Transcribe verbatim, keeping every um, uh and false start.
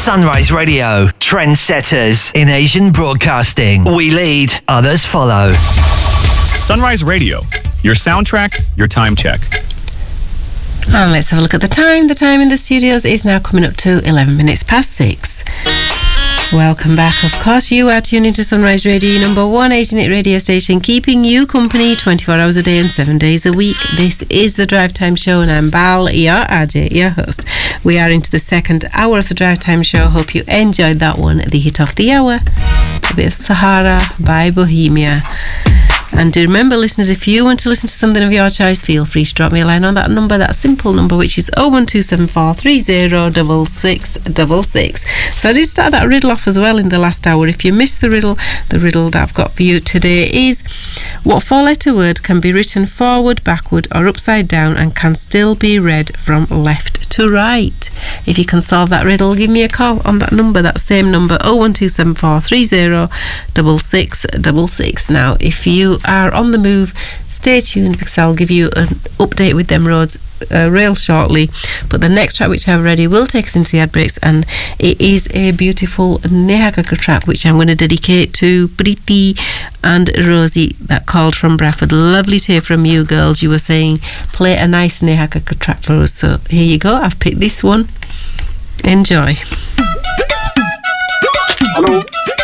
Sunrise Radio, trendsetters in Asian broadcasting. We lead, others follow. Sunrise Radio, your soundtrack, your time check. And let's have a look at the time. The time in the studios is now coming up to eleven minutes past six. Welcome back. Of course, you are tuning to Sunrise Radio, number one Asian hit radio station, keeping you company twenty-four hours a day and seven days a week. This is the Drive Time Show, and I'm Bal, your R J, your host. We are into the second hour of the Drive Time Show. Hope you enjoyed that one, the hit of the hour, a bit of Sahara by Bohemia. And do remember, listeners, if you want to listen to something of your choice, feel free to drop me a line on that number, that simple number, which is oh one two seven four three oh six six six six. So I did start that riddle off as well in the last hour. If you missed the riddle, the riddle that I've got for you today is: what four-letter word can be written forward, backward, or upside down and can still be read from left to right? If you can solve that riddle, give me a call on that number, that same number, oh one two seven four three oh six six six six. Now, if you are on the move, stay tuned because I'll give you an update with them roads uh, real shortly. But the next track which I have ready will take us into the ad breaks, and it is a beautiful Neha Kakkar track which I'm going to dedicate to Preeti and Rosie, that called from Bradford. Lovely to hear from you girls. You were saying play a nice Neha Kakkar track for us, so here you go. I've picked this one. Enjoy. Hello.